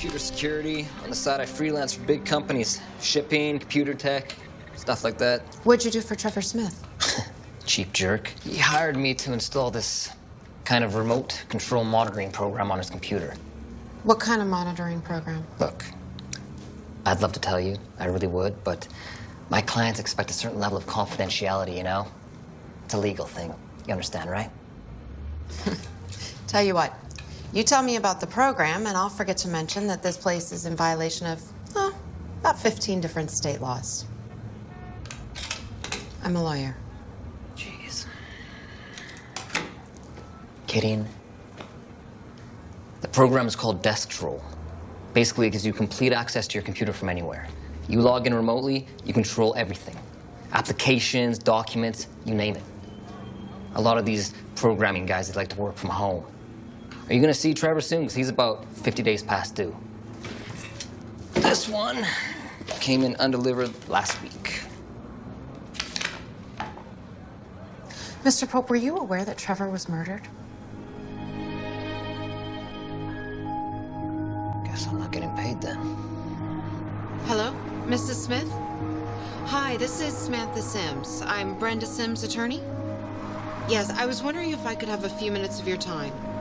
computer security. On the side, I freelance for big companies. Shipping, computer tech, stuff like that. What'd you do for Trevor Smith? Cheap jerk. He hired me to install this kind of remote control monitoring program on his computer. What kind of monitoring program? Look, I'd love to tell you, I really would, but my clients expect a certain level of confidentiality, you know? It's a legal thing. You understand, right? Tell you what, you tell me about the program, and I'll forget to mention that this place is in violation of, about 15 different state laws. I'm a lawyer. Jeez. Kidding? The program is called Desktron. Basically, it gives you complete access to your computer from anywhere. You log in remotely, you control everything. Applications, documents, you name it. A lot of these programming guys, they like to work from home. Are you gonna see Trevor soon? Because he's about 50 days past due. This one came in undelivered last week. Mr. Pope, were you aware that Trevor was murdered? Guess I'm not getting paid then. Hello, Mrs. Smith? Hi, this is Samantha Sims. I'm Brenda Sims' attorney. Yes, I was wondering if I could have a few minutes of your time.